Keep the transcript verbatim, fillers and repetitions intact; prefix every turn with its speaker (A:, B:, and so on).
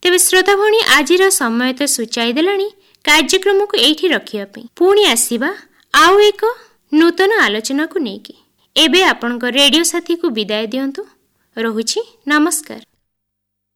A: ତେବେ ଶ୍ରୋତା ଭଉଣୀ, ଆଜିର ସମୟ ତ ସୂଚାଇ ଦେଲାଣି କାର୍ଯ୍ୟକ୍ରମକୁ ଏଇଠି ରଖିବା ପାଇଁ। ପୁଣି ଆସିବା ଆଉ ଏକ ନୂତନ ଆଲୋଚନାକୁ ନେଇକି। ଏବେ ଆପଣଙ୍କ ରେଡିଓ ସାଥୀକୁ ବିଦାୟ ଦିଅନ୍ତୁ। ରହୁଛି, ନମସ୍କାର।